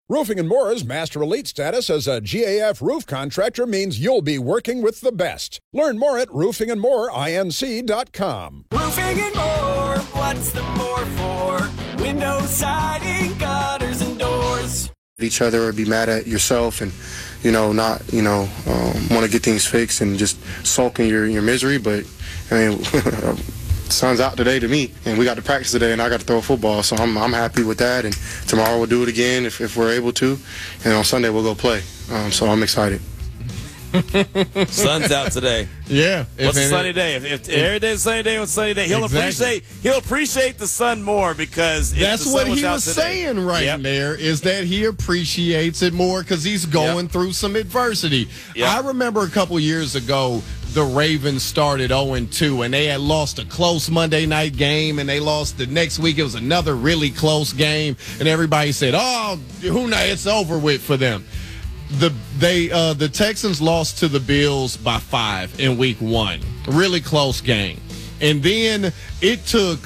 Roofing & More's Master Elite status as a GAF roof contractor means you'll be working with the best. Learn more at roofingandmoreinc.com. Roofing and More, what's the more for? Windows, siding, gutters, and doors. Each other or be mad at yourself and, not, want to get things fixed and just sulk in your misery. But, sun's out today to me, and we got to practice today, and I got to throw a football, so I'm happy with that. And tomorrow we'll do it again if we're able to, and on Sunday we'll go play. So I'm excited. Sun's out today. Yeah. What's a sunny day? If every day's a sunny day, what's a sunny day? He'll appreciate the sun more because that's what he was saying there is that he appreciates it more because he's going through some adversity. Yep. I remember a couple years ago, the Ravens started 0-2, and they had lost a close Monday night game, and they lost the next week. It was another really close game, and everybody said, it's over with for them. The Texans lost to the Bills by 5 in week 1. Really close game. And then it took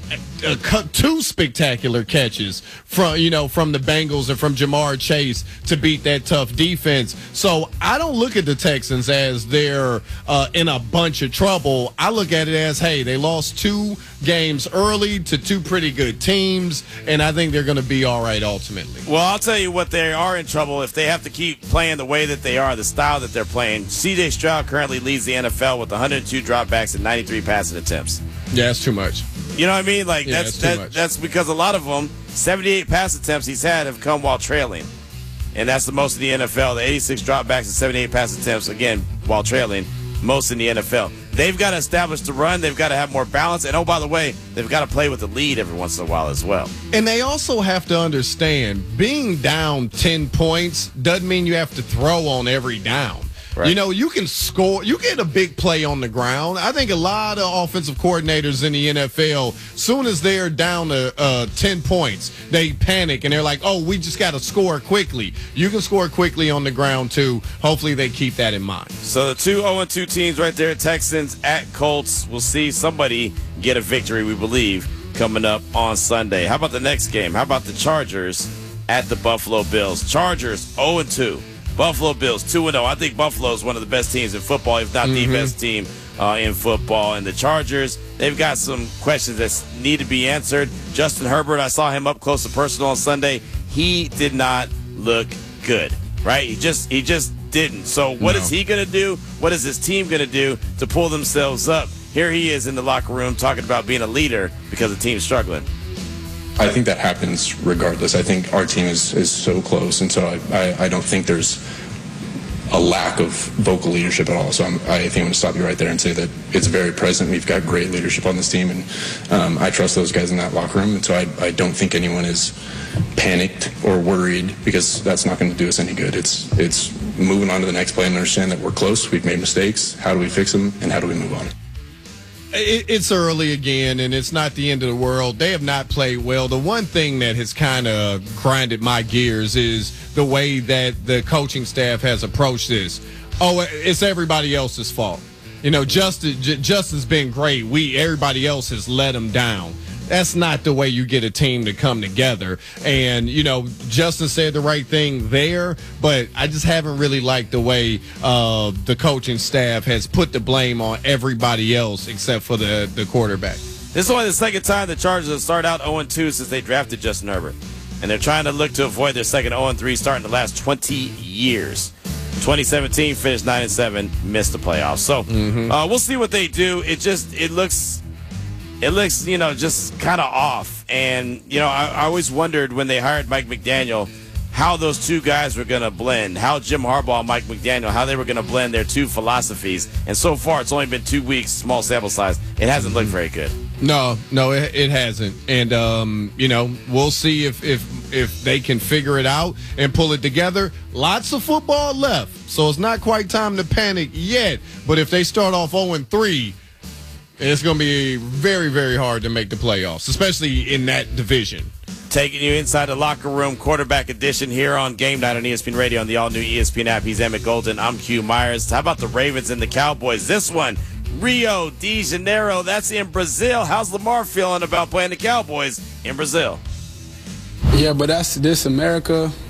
two spectacular catches from the Bengals and from Jamar Chase to beat that tough defense. So I don't look at the Texans as they're in a bunch of trouble. I look at it as, hey, they lost 2 games early to 2 pretty good teams, and I think they're going to be all right ultimately. Well, I'll tell you what, they are in trouble if they have to keep playing the way that they are, the style that they're playing. C.J. Stroud currently leads the NFL with 102 dropbacks and 93 passing attempts. Yeah, that's too much. You know what I mean? That's because a lot of them, 78 pass attempts he's had have come while trailing. And that's the most in the NFL. The 86 dropbacks and 78 pass attempts, again, while trailing, most in the NFL. They've got to establish the run. They've got to have more balance. And, oh, by the way, they've got to play with the lead every once in a while as well. And they also have to understand being down 10 points doesn't mean you have to throw on every down. Right. You can score. You get a big play on the ground. I think a lot of offensive coordinators in the NFL, soon as they're down to 10 points, they panic and they're like, we just got to score quickly. You can score quickly on the ground, too. Hopefully they keep that in mind. So the 2 0-2 teams right there, Texans at Colts. We'll see somebody get a victory, we believe, coming up on Sunday. How about the next game? How about the Chargers at the Buffalo Bills? Chargers 0-2. Buffalo Bills 2-0. I think Buffalo is one of the best teams in football, if not the best team in football. And the Chargers, they've got some questions that need to be answered. Justin Herbert, I saw him up close and personal on Sunday. He did not look good, right? He just didn't. So what is he going to do? What is his team going to do to pull themselves up? Here he is in the locker room talking about being a leader because the team's struggling. I think that happens regardless. I think our team is so close, and so I don't think there's a lack of vocal leadership at all. So I think I'm going to stop you right there and say that it's very present. We've got great leadership on this team, and I trust those guys in that locker room. And so I don't think anyone is panicked or worried because that's not going to do us any good. It's moving on to the next play and understand that we're close. We've made mistakes. How do we fix them, and how do we move on? It's early again, and it's not the end of the world. They have not played well. The one thing that has kind of grinded my gears is the way that the coaching staff has approached this. It's everybody else's fault. Justin's been great. Everybody else has let him down. That's not the way you get a team to come together. And, Justin said the right thing there, but I just haven't really liked the way the coaching staff has put the blame on everybody else except for the quarterback. This is only the second time the Chargers have started out 0-2 since they drafted Justin Herbert. And they're trying to look to avoid their second 0-3 start in the last 20 years. 2017 finished 9-7, missed the playoffs. So we'll see what they do. It looks just kind of off. And, I always wondered when they hired Mike McDaniel how those two guys were going to blend, how Jim Harbaugh and Mike McDaniel, how they were going to blend their two philosophies. And so far, it's only been 2 weeks, small sample size. It hasn't looked very good. No, it hasn't. And, we'll see if they can figure it out and pull it together. Lots of football left, so it's not quite time to panic yet. But if they start off 0-3, it's going to be very, very hard to make the playoffs, especially in that division. Taking you inside the locker room, quarterback edition here on Game Night on ESPN Radio on the all-new ESPN app. He's Emmett Golden. I'm Q Myers. How about the Ravens and the Cowboys? This one, Rio de Janeiro. That's in Brazil. How's Lamar feeling about playing the Cowboys in Brazil? Yeah, but this America.